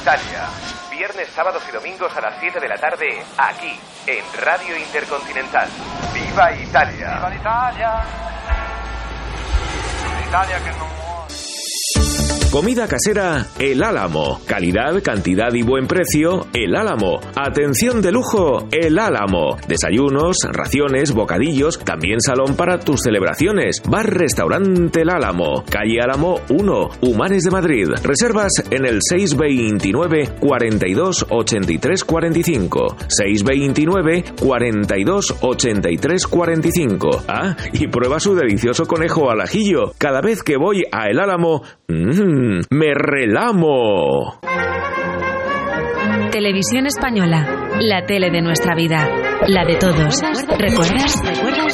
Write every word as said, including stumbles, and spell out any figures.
Italia. Viernes, sábados y domingos a las siete de la tarde, aquí, en Radio Intercontinental. ¡Viva Italia! ¡Viva Italia! Italia que no... Comida casera El Álamo. Calidad, cantidad y buen precio El Álamo. Atención de lujo El Álamo. Desayunos, raciones, bocadillos, también salón para tus celebraciones. Bar Restaurante El Álamo. Calle Álamo uno, Humanes de Madrid. Reservas en el seis veintinueve, cuarenta y dos, ochenta y tres, cuarenta y cinco. seis veintinueve, cuarenta y dos, ochenta y tres, cuarenta y cinco. Ah, y prueba su delicioso conejo al ajillo. Cada vez que voy a El Álamo... Mmm, ¡me relamo! Televisión Española, la tele de nuestra vida, la de todos. ¿Recuerdas? ¿Recuerdas?